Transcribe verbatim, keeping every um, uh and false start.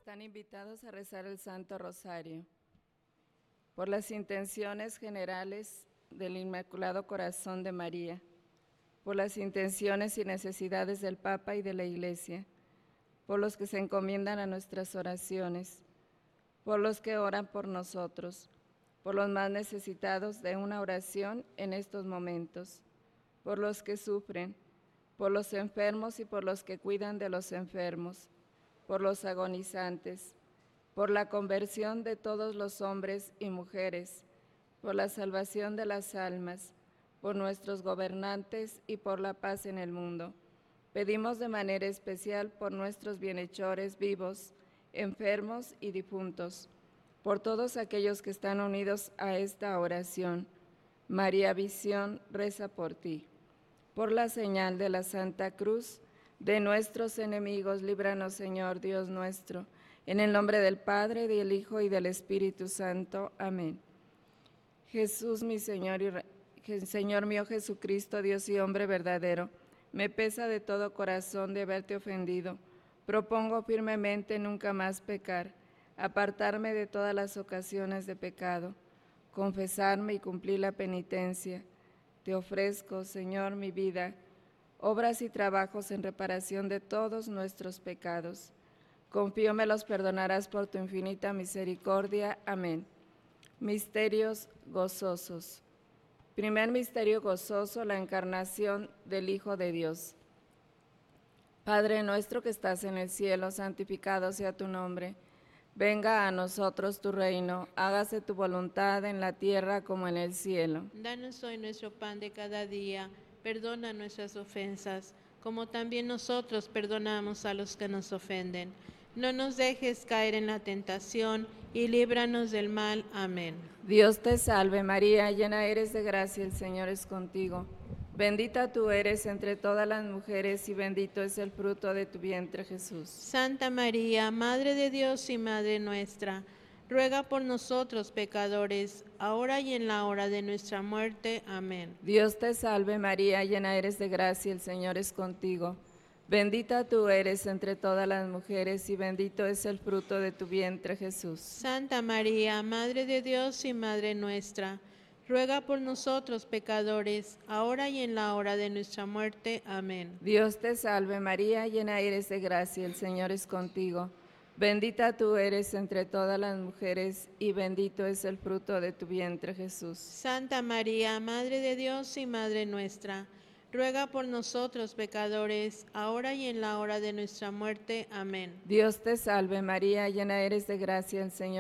Están invitados a rezar el Santo Rosario. Por las intenciones generales del Inmaculado Corazón de María, por las intenciones y necesidades del Papa y de la Iglesia, por los que se encomiendan a nuestras oraciones, por los que oran por nosotros, por los más necesitados de una oración en estos momentos, por los que sufren, por los enfermos y por los que cuidan de los enfermos, por los agonizantes, por la conversión de todos los hombres y mujeres, por la salvación de las almas, por nuestros gobernantes y por la paz en el mundo. Pedimos de manera especial por nuestros bienhechores vivos, enfermos y difuntos, por todos aquellos que están unidos a esta oración. María Visión reza por ti. Por la señal de la Santa Cruz de nuestros enemigos, líbranos, Señor Dios nuestro, en el nombre del Padre, del Hijo y del Espíritu Santo. Amén. Jesús, mi Señor, y Señor mío Jesucristo, Dios y hombre verdadero, me pesa de todo corazón de haberte ofendido. Propongo firmemente nunca más pecar, apartarme de todas las ocasiones de pecado, confesarme y cumplir la penitencia. Te ofrezco, Señor, mi vida, obras y trabajos en reparación de todos nuestros pecados. Confío me los perdonarás por tu infinita misericordia. Amén. Misterios gozosos. Primer misterio gozoso, la encarnación del Hijo de Dios. Padre nuestro que estás en el cielo, santificado sea tu nombre. Venga a nosotros tu reino, hágase tu voluntad en la tierra como en el cielo. Danos hoy nuestro pan de cada día, perdona nuestras ofensas, como también nosotros perdonamos a los que nos ofenden. No nos dejes caer en la tentación y líbranos del mal. Amén. Dios te salve María, llena eres de gracia, el Señor es contigo. Bendita tú eres entre todas las mujeres y bendito es el fruto de tu vientre, Jesús. Santa María, Madre de Dios y Madre nuestra, ruega por nosotros pecadores, ahora y en la hora de nuestra muerte. Amén. Dios te salve María, llena eres de gracia, el Señor es contigo. Bendita tú eres entre todas las mujeres y bendito es el fruto de tu vientre, Jesús. Santa María, Madre de Dios y Madre nuestra, ruega por nosotros pecadores, ahora y en la hora de nuestra muerte. Amén. Dios te salve María, llena eres de gracia, el Señor es contigo. Bendita tú eres entre todas las mujeres y bendito es el fruto de tu vientre, Jesús. Santa María, Madre de Dios y Madre nuestra, ruega por nosotros pecadores, ahora y en la hora de nuestra muerte. Amén. Dios te salve María, llena eres de gracia, el Señor